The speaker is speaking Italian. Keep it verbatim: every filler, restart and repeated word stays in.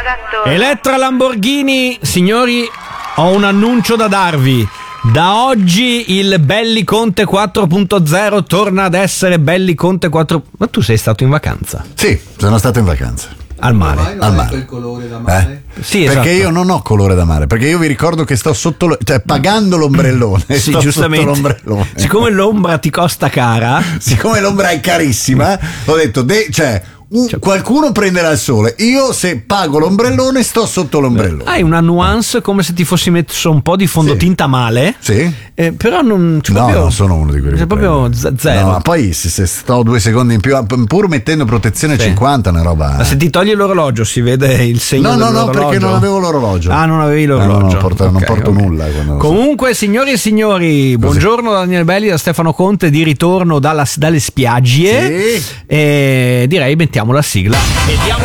Elettra Lamborghini, signori, ho un annuncio da darvi. Da oggi il Belli Conte quattro punto zero torna ad essere Belli Conte quattro. Ma tu sei stato in vacanza? Sì, sono stato in vacanza. Al mare. Non Al hai mare. quel colore da mare? Eh? Sì, perché esatto. io non ho colore da mare, perché io vi ricordo che sto sotto lo, cioè pagando l'ombrellone. Sì, sto giustamente. sotto l'ombrellone. Siccome l'ombra ti costa cara, Siccome l'ombra è carissima, ho detto, de- cioè, un- qualcuno prenderà il sole. Io, se pago l'ombrellone, sto sotto l'ombrellone. hai una nuance come se ti fossi messo un po' di fondotinta male. Sì? Eh, però non c'è No, proprio, non sono uno di quelli. c'è che proprio prende. z- zero. No, ma poi se, se sto due secondi in più, pur mettendo protezione Sì. cinquanta, una roba. Ma se ti togli l'orologio si vede il segno No, no, no, dell'orologio? perché non avevo l'orologio. Ah, non avevi Eh, l'orologio. no, non porto, non Ok, porto ok. nulla. quando- Comunque, signori e signori, buongiorno da Daniele Belli, da Stefano Conte, di ritorno dalla- dalle spiagge. Sì. E direi mettiamo la sigla. Vediamo